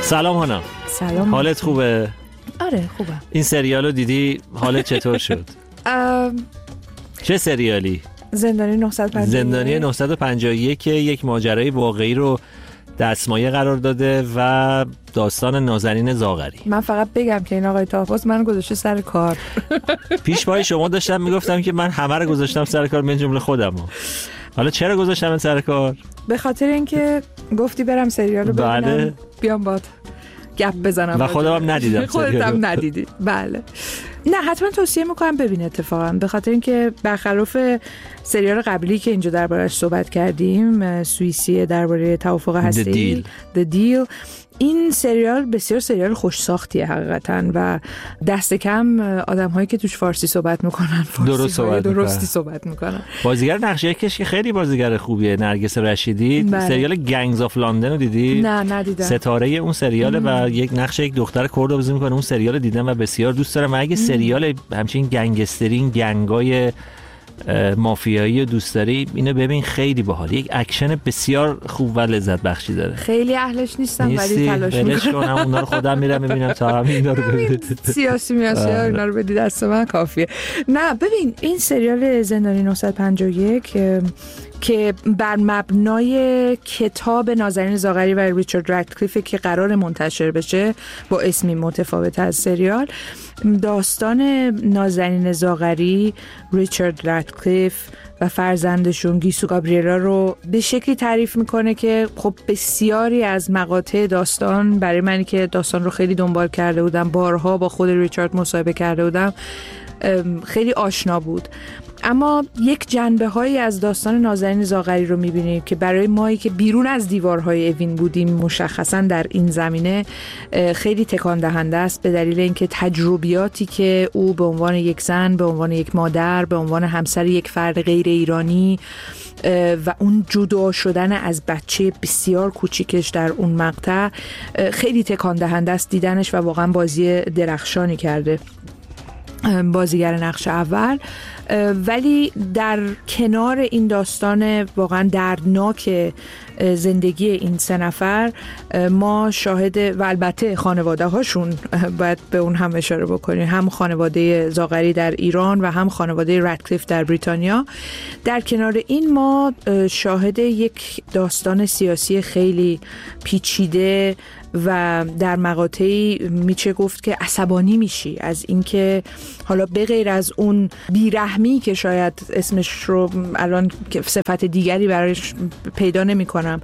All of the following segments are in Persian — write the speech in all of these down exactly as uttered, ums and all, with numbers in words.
سلام هانا. سلام. حالت خوبه؟ آره خوبه. این سریالو دیدی؟ حالت چطور شد؟ چه سریالی؟ زندانی نهصد و پنجاه و یک. زندانی نهصد و پنجاه و یک که یک ماجرای واقعی رو دستمایه قرار داده و داستان نازنین زاغری. من فقط بگم که این آقای طاهباز من گذاشته سر کار. پیش پای شما داشتم میگفتم که من همه رو گذاشتم سر کار من جمله خودم. حالا چرا گذاشتم سر کار؟ به خاطر اینکه گفتی برم سریالو ببینم. بله. بیام باد گپ بزنم و خودم هم ندیدم. خودت هم ندیدی. بله. نه حتما توصیه میکنم ببین اتفاقا، به خاطر اینکه برخلاف سریال قبلی که اینجا درباره‌اش صحبت کردیم، سوئیسی درباره توافق هسته‌ای، The Deal، این سریال بسیار سریال خوش ساختیه حقیقتاً و دست کم آدم‌هایی که توش فارسی صحبت میکنن درست صحبت درستی صحبت میکنن. بازیگر نقشه کش که خیلی بازیگر خوبیه، نرگس رشیدی. بله. سریال گنگز آف لندن رو دیدی؟ نه ندیدم. ستاره اون سریاله و یک نقش یک دختر کرد بازی میکنه. اون سریال دیدم و بسیار دوست دارم. و اگه سریال همچین گنگسترین گنگای مافیایی دوست داری اینو ببین، خیلی باحال. یک اکشن بسیار خوب و لذت بخشی داره. خیلی اهلش نیستم ولی تلاش میکنم. اونا رو خودم میرم میبینم تا همین اینا رو ببینید. سیاسی میاسی اینا رو بدید دست من کافیه. نه ببین این سریال زندانی نهصد و پنجاه و یک که بر مبنای کتاب نازنین زاغری و ریچارد رادکلیف که قرار منتشر بشه با اسمی متفاوت از سریال، داستان نازنین زاغری، ریچارد رادکلیف و فرزندشون گیسو گابریلا رو به شکلی تعریف میکنه که خب بسیاری از مقاطع داستان برای منی که داستان رو خیلی دنبال کرده بودم، بارها با خود ریچارد مصاحبه کرده بودم، خیلی آشنا بود. اما یک جنبه هایی از داستان نازنین زاغری رو میبینیم که برای مایی که بیرون از دیوارهای اوین بودیم مشخصا در این زمینه خیلی تکان دهنده است، به دلیل اینکه تجربیاتی که او به عنوان یک زن، به عنوان یک مادر، به عنوان همسر یک فرد غیر ایرانی و اون جدا شدن از بچه بسیار کوچیکش در اون مقطع خیلی تکان دهنده است دیدنش و واقعا بازی درخشانی کرده بازیگر نقش اول. ولی در کنار این داستان واقعا دردناک زندگی این سه نفر ما شاهد، و البته خانواده هاشون باید به اون هم اشاره بکنیم، هم خانواده زاغری در ایران و هم خانواده رادکلیف در بریتانیا، در کنار این ما شاهد یک داستان سیاسی خیلی پیچیده و در مقاطعی میشه گفت که عصبانی میشی از اینکه حالا به غیر از اون بیرحمی که شاید اسمش رو الان صفت دیگری برایش پیدا نمی کنم،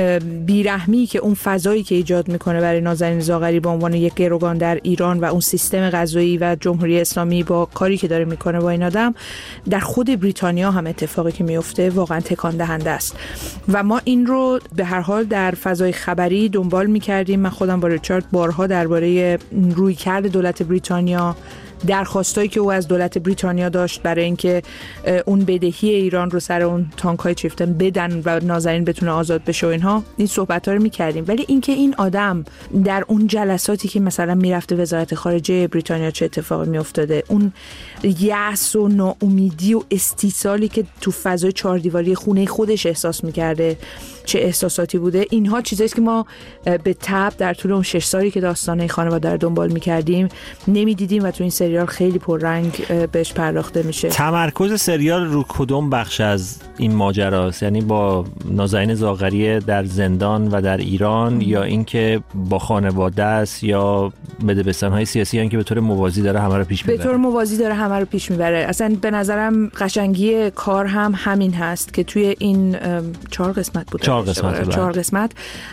بیرحمی که اون فضایی که ایجاد میکنه برای نازنین زاغری به عنوان یک گروگان در ایران و اون سیستم قضایی و جمهوری اسلامی با کاری که داره میکنه با این آدم، در خود بریتانیا هم اتفاقی که میفته واقعا تکان دهنده است و ما این رو به هر حال در فضای خبری دنبال میکردیم. من خودم با ریچارد بارها درباره رویکرد دولت بریتانیا، درخواستایی که او از دولت بریتانیا داشت برای اینکه اون بدهی ایران رو سر اون تانک‌های چیفتن بدن و نازنین بتونه آزاد بشه و اینها، این صحبت‌ها رو می‌کردیم. ولی اینکه این آدم در اون جلساتی که مثلا میرفته وزارت خارجه بریتانیا چه اتفاقی میافتاده، اون یأس و ناامیدی و استیصالی که تو فضای چهار دیواری خونه خودش احساس می‌کرده چه احساساتی بوده، اینها چیزاییست که ما به تبع در طول اون شش سالی که داستانه خانواده رو دنبال می‌کردیم نمی‌دیدیم و تو این سریال خیلی پررنگ بهش پرداخته میشه. تمرکز سریال رو کدوم بخش از این ماجراست؟ یعنی با نازنین زاغری در زندان و در ایران ام. یا اینکه با خانواده است یا بدبستان‌های سیاسی، یا که به طور موازی داره همه رو پیش میبره؟ به طور موازی داره همه رو پیش میبره. اصلا به نظرم قشنگی کار هم همین هست که توی این چهار قسمت بود. چهار قسمت. چهار قسمت.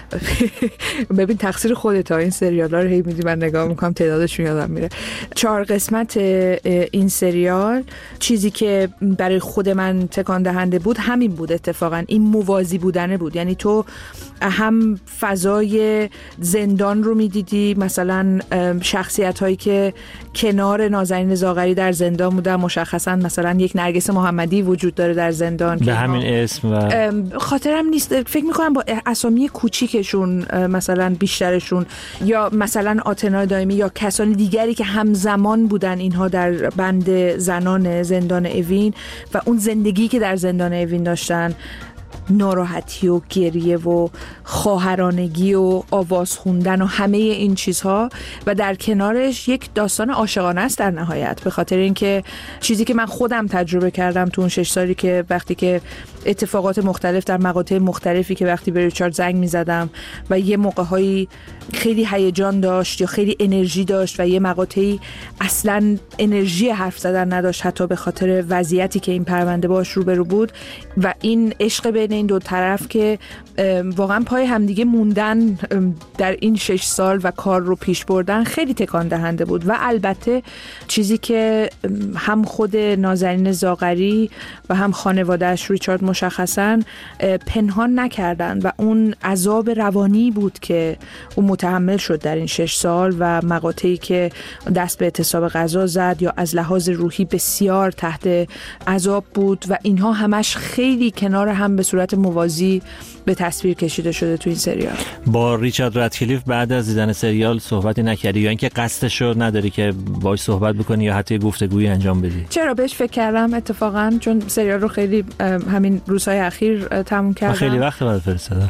ببین تقصیر خودت، این سریالا رو هی میدی من نگاه میکنم تعدادش یادم میره. چهار قسمت این سریال چیزی که برای خود من تکان دهنده بود همین بود، اتفاقا این موازی بودنه بود. یعنی تو هم فضای زندان رو میدیدی، مثلا شخصیت هایی که کنار نازنین زاغری در زندان بودن، مشخصا مثلا یک نرگس محمدی وجود داره در زندان به همین اسم و خاطرم نیست، فکر میکنم با اسامی کوچیکشون مثلا بیشترشون، یا مثلا آتنا دائمی یا کسان دیگری که همزمان بودن اینها در بند زنان زندان اوین و اون زندگی که در زندان اوین داشتن. ناراحتی و گریه و خواهرانگی و آواز خوندن و همه این چیزها و در کنارش یک داستان عاشقانه است در نهایت، به خاطر اینکه چیزی که من خودم تجربه کردم تو اون شش سالی که وقتی که اتفاقات مختلف در مقاطع مختلفی که وقتی به ریچارد زنگ می‌زدم و یه موقع‌هایی خیلی هیجان داشت یا خیلی انرژی داشت و یه مقاطعی اصلاً انرژی حرف زدن نداشت، حتی به خاطر وضعیتی که این پرونده باش روبرو بود و این عشق بین این دو طرف که واقعا پای همدیگه موندن در این شش سال و کار رو پیش بردن خیلی تکان دهنده بود. و البته چیزی که هم خود نازنین زاغری و هم خانواده‌اش ریچارد مشخصاً پنهان نکردن و اون عذاب روانی بود که اون متحمل شد در این شش سال و مقاطعی که دست به اعتصاب غذا زد یا از لحاظ روحی بسیار تحت عذاب بود و اینها همش خیلی کنار هم به صورت موازی به تصویر کشیده شده تو این سریال. با ریچارد رادکلیف بعد از دیدن سریال صحبتی نکردی یا اینکه قصدشو نداری که باهاش صحبت بکنی یا حتی گفتگویی انجام بدی؟ چرا بهش فکر کردم اتفاقا، چون سریال رو خیلی همین روزهای اخیر تموم کردم. خیلی وقت بعد فرستادم.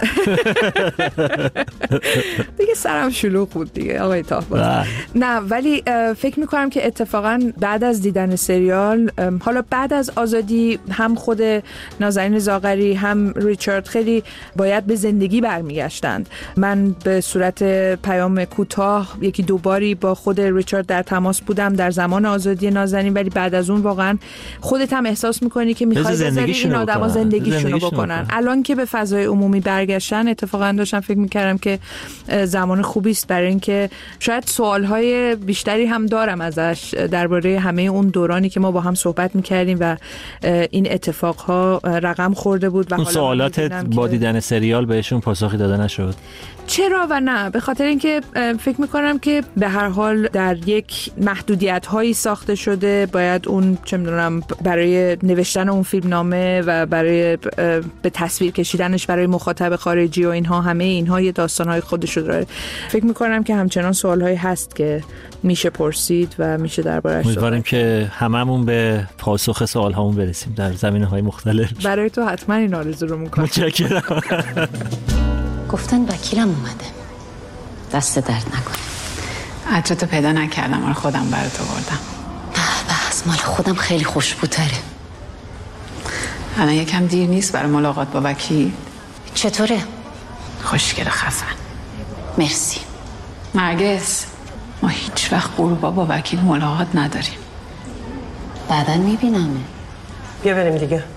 دیگه سرم شلوغ بود دیگه آقای طاهباز. نه ولی فکر می‌کنم که اتفاقا بعد از دیدن سریال، حالا بعد از آزادی، هم خود نازنین زاغری هم ریچارد خیلی باید به زندگی برمیگشتند. من به صورت پیام کوتاه یکی دو باری با خود ریچارد در تماس بودم در زمان آزادی نازنین، ولی بعد از اون واقعا خودت هم احساس میکنی که میخوای بذاری این آدما زندگیشونو بکنن. الان که به فضای عمومی برگشتن اتفاقا داشتم فکر میکردم که زمان خوبی است برای اینکه شاید سوالهای بیشتری هم دارم ازش درباره همه اون دورانی که ما با هم صحبت میکردیم و این اتفاقها رقم خورده بود و اون سوالات با دیدن سریال بهشون پاسخی داده نشد. چرا و نه؟ به خاطر اینکه فکر میکنم که به هر حال در یک محدودیت هایی ساخته شده، باید اون چه میدونم برای نوشتن اون فیلمنامه و برای به تصویر کشیدنش برای مخاطب خارجی و اینها، همه اینها یه داستان های خودش داره. فکر میکنم که همچنان سوال هایی هست که میشه پرسید و میشه دربارش. امیدواریم که هممون به پاسخ سوال هامون برسیم در زمینه های مختلف. برای تو حتما این آرزو رو میکنم. متشکرم. گفتن وکیلم اومده، دست درد نکنه. عطرتو پیدا نکردم، آره خودم برات آوردم. به از مال خودم خیلی خوشبوتره. الان یکم دیر نیست برای ملاقات با وکیل؟ چطوره؟ خوشگل خفن. مرسی. نرگس، ما هیچ وقت غروبا با وکیل ملاقات نداریم. بعدن میبینمه. بیا بریم دیگه.